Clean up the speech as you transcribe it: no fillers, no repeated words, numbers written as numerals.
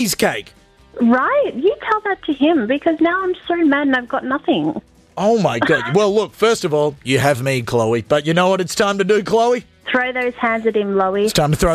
cheesecake. Right, you tell that to him because now I'm so mad and I've got nothing. Oh, my God. Well, look, first of all, you have me, Chloe. But you know what it's time to do, Chloe? Throw those hands at him, Loie. It's time to throw